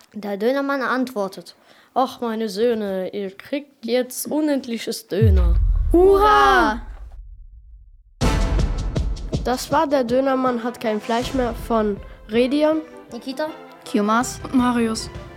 Der Dönermann antwortet: Ach, meine Söhne, ihr kriegt jetzt unendliches Döner. Hurra! Das war Der Dönermann hat kein Fleisch mehr von Redion, Nikita, Kiomas, Marius.